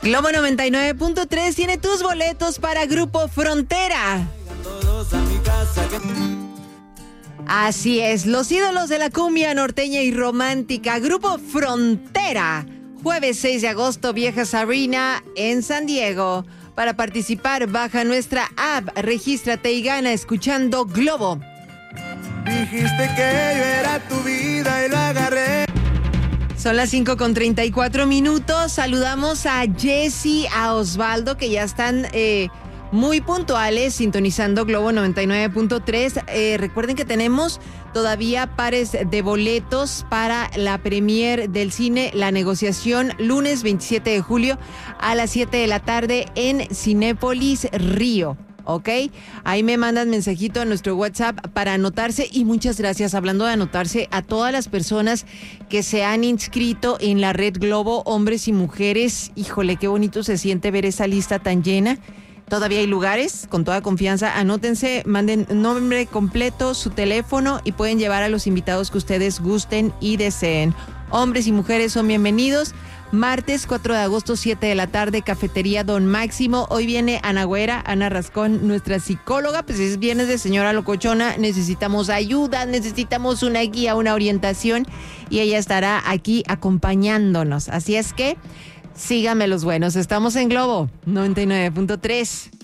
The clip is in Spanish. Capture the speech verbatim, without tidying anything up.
Globo noventa y nueve punto tres tiene tus boletos para Grupo Frontera. Así es, los ídolos de la cumbia norteña y romántica, Grupo Frontera. Jueves seis de agosto, Viejas Arena en San Diego. Para participar, baja nuestra app, regístrate y gana escuchando Globo. Dijiste que yo era tu vida y lo agarré. Son las cinco con treinta y cuatro minutos. Saludamos a Jessy, a Osvaldo, que ya están eh, muy puntuales sintonizando Globo noventa y nueve punto tres. Eh, recuerden que tenemos todavía pares de boletos para la premier del cine La Negociación, lunes veintisiete de julio a las siete de la tarde en Cinépolis Río. ¿Ok? Ahí me mandan mensajito a nuestro WhatsApp para anotarse, y muchas gracias, hablando de anotarse, a todas las personas que se han inscrito en la Red Globo, hombres y mujeres. Híjole, qué bonito se siente ver esa lista tan llena. Todavía hay lugares, con toda confianza, anótense, manden nombre completo, su teléfono y pueden llevar a los invitados que ustedes gusten y deseen. Hombres y mujeres son bienvenidos. Martes cuatro de agosto, siete de la tarde, Cafetería Don Máximo. Hoy viene Ana Güera, Ana Rascón, nuestra psicóloga. Pues es viernes de señora locochona, necesitamos ayuda, necesitamos una guía, una orientación, y ella estará aquí acompañándonos. Así es que síganme los buenos, estamos en Globo noventa y nueve punto tres.